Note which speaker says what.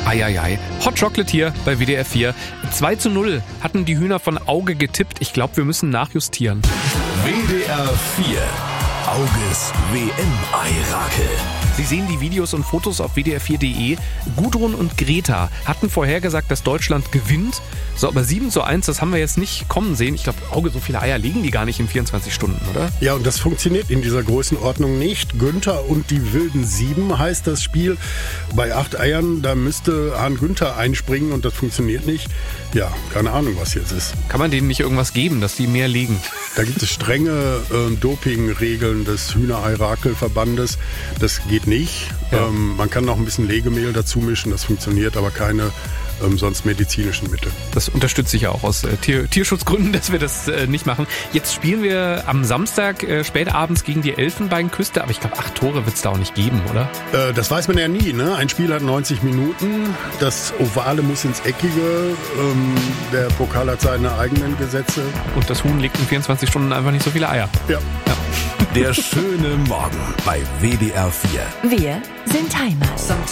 Speaker 1: Eieiei. Hot Chocolate hier bei WDR 4. 2:0 hatten die Hühner von Auge getippt. Ich glaube, wir müssen nachjustieren.
Speaker 2: WDR 4. Auges WM-Eirakel.
Speaker 1: Sie sehen die Videos und Fotos auf wdr4.de. Gudrun und Greta hatten vorhergesagt, dass Deutschland gewinnt. So, aber 7:1, das haben wir jetzt nicht kommen sehen. Ich glaube, Auge, so viele Eier legen die gar nicht in 24 Stunden, oder?
Speaker 3: Ja, und das funktioniert in dieser Größenordnung nicht. Günther und die wilden 7 heißt das Spiel. Bei 8 Eiern, da müsste Hahn Günther einspringen und das funktioniert nicht. Ja, keine Ahnung, was jetzt ist.
Speaker 1: Kann man denen nicht irgendwas geben, dass die mehr legen?
Speaker 3: Da gibt es strenge Dopingregeln des Hühnereirakel-Verbandes. Das geht nicht.
Speaker 1: Ja.
Speaker 3: Man kann noch ein bisschen Legemehl dazu mischen, das funktioniert, aber keine sonst medizinischen Mittel.
Speaker 1: Das unterstütze ich ja auch aus Tierschutzgründen, dass wir das nicht machen. Jetzt spielen wir am Samstag spät abends gegen die Elfenbeinküste, aber ich glaube, 8 Tore wird es da auch nicht geben, oder?
Speaker 3: Das weiß man ja nie, ne? Ein Spiel hat 90 Minuten, das Ovale muss ins Eckige, der Pokal hat seine eigenen Gesetze.
Speaker 1: Und das Huhn legt in 24 Stunden einfach nicht so viele Eier.
Speaker 3: Ja.
Speaker 2: Der schöne Morgen bei WDR 4.
Speaker 4: Wir sind Heimat.